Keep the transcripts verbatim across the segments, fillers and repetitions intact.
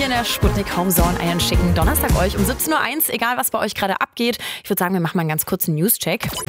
in der Sputnik Homezone. Einen schicken Donnerstag euch um siebzehn Uhr eins, egal was bei euch gerade abgeht. Ich würde sagen, wir machen mal einen ganz kurzen News-Check. M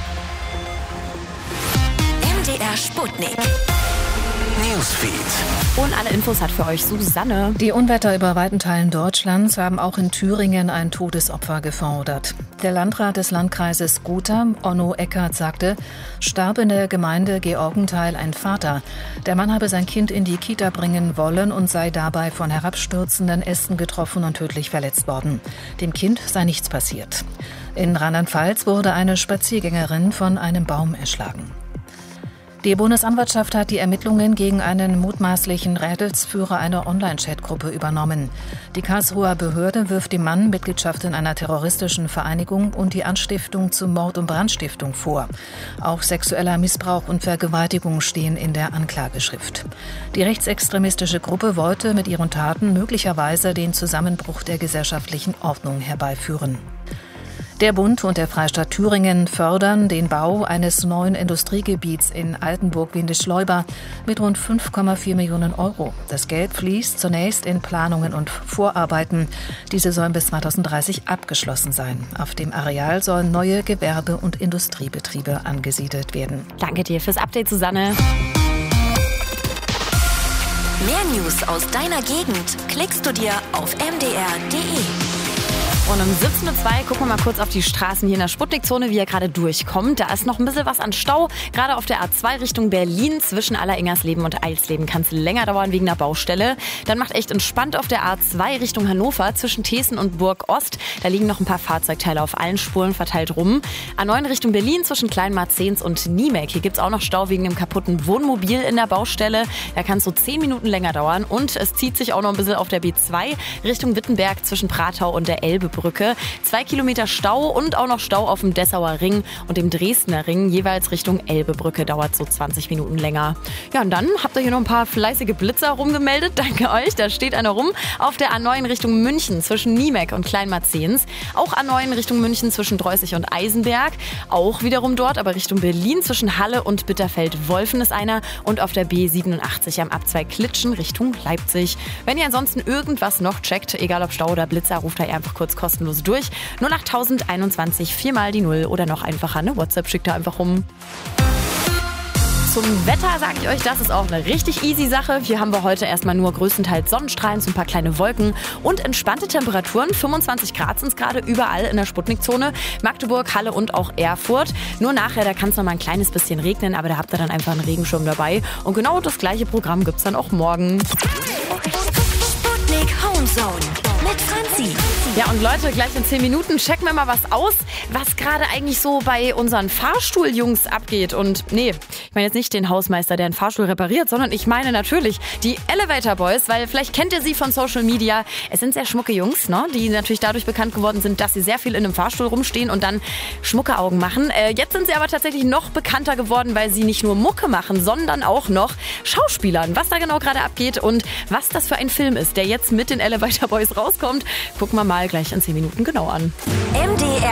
D R Sputnik. Newsfeed. Und alle Infos hat für euch Susanne. Die Unwetter über weiten Teilen Deutschlands haben auch in Thüringen ein Todesopfer gefordert. Der Landrat des Landkreises Gotha, Onno Eckert, sagte, starb in der Gemeinde Georgenthal ein Vater. Der Mann habe sein Kind in die Kita bringen wollen und sei dabei von herabstürzenden Ästen getroffen und tödlich verletzt worden. Dem Kind sei nichts passiert. In Rheinland-Pfalz wurde eine Spaziergängerin von einem Baum erschlagen. Die Bundesanwaltschaft hat die Ermittlungen gegen einen mutmaßlichen Rädelsführer einer Online-Chat-Gruppe übernommen. Die Karlsruher Behörde wirft dem Mann Mitgliedschaft in einer terroristischen Vereinigung und die Anstiftung zu Mord und Brandstiftung vor. Auch sexueller Missbrauch und Vergewaltigung stehen in der Anklageschrift. Die rechtsextremistische Gruppe wollte mit ihren Taten möglicherweise den Zusammenbruch der gesellschaftlichen Ordnung herbeiführen. Der Bund und der Freistaat Thüringen fördern den Bau eines neuen Industriegebiets in Altenburg-Windischleuba mit rund fünf Komma vier Millionen Euro. Das Geld fließt zunächst in Planungen und Vorarbeiten. Diese sollen bis zweitausenddreißig abgeschlossen sein. Auf dem Areal sollen neue Gewerbe- und Industriebetriebe angesiedelt werden. Danke dir fürs Update, Susanne. Mehr News aus deiner Gegend klickst du dir auf m d r punkt d e. Und um siebzehn Uhr zwei gucken wir mal kurz auf die Straßen hier in der Sputnikzone, wie er gerade durchkommt. Da ist noch ein bisschen was an Stau. Gerade auf der A zwei Richtung Berlin zwischen Alleringers-Leben und Eilsleben kann es länger dauern wegen der Baustelle. Dann macht echt entspannt auf der A zwei Richtung Hannover zwischen Thesen und Burg Ost. Da liegen noch ein paar Fahrzeugteile auf allen Spuren verteilt rum. A neun Richtung Berlin zwischen Kleinmarzens und Niemek. Hier gibt es auch noch Stau wegen dem kaputten Wohnmobil in der Baustelle. Da kann es so zehn Minuten länger dauern. Und es zieht sich auch noch ein bisschen auf der B zwei Richtung Wittenberg zwischen Pratau und der Elbe. Brücke. Zwei Kilometer Stau und auch noch Stau auf dem Dessauer Ring und dem Dresdner Ring. Jeweils Richtung Elbebrücke dauert so zwanzig Minuten länger. Ja, und dann habt ihr hier noch ein paar fleißige Blitzer rumgemeldet. Danke euch. Da steht einer rum. Auf der A neun Richtung München zwischen Niemek und Kleinmarzens. Auch A neun Richtung München zwischen Dreußig und Eisenberg. Auch wiederum dort, aber Richtung Berlin zwischen Halle und Bitterfeld-Wolfen ist einer. Und auf der B siebenundachtzig am Abzweig Klitschen Richtung Leipzig. Wenn ihr ansonsten irgendwas noch checkt, egal ob Stau oder Blitzer, ruft da einfach kurz kostenlos durch. null acht einundzwanzig, viermal die Null oder noch einfacher eine WhatsApp, schickt da einfach rum. Zum Wetter sage ich euch, das ist auch eine richtig easy Sache. Hier haben wir heute erstmal nur größtenteils Sonnenstrahlen, so ein paar kleine Wolken und entspannte Temperaturen. fünfundzwanzig Grad sind es gerade überall in der Sputnikzone. Magdeburg, Halle und auch Erfurt. Nur nachher, da kann es noch mal ein kleines bisschen regnen, aber da habt ihr dann einfach einen Regenschirm dabei. Und genau das gleiche Programm gibt es dann auch morgen. Sputnik Homezone mit Franzi. Ja, und Leute, gleich in zehn Minuten checken wir mal was aus, was gerade eigentlich so bei unseren Fahrstuhljungs abgeht. Und nee, ich meine jetzt nicht den Hausmeister, der einen Fahrstuhl repariert, sondern ich meine natürlich die Elevator Boys, weil vielleicht kennt ihr sie von Social Media. Es sind sehr schmucke Jungs, ne, die natürlich dadurch bekannt geworden sind, dass sie sehr viel in einem Fahrstuhl rumstehen und dann schmucke Augen machen. Äh, jetzt sind sie aber tatsächlich noch bekannter geworden, weil sie nicht nur Mucke machen, sondern auch noch Schauspielern. Was da genau gerade abgeht und was das für ein Film ist, der jetzt mit den Elevator Boys rauskommt, gucken wir mal gleich in zehn Minuten genau an. M D R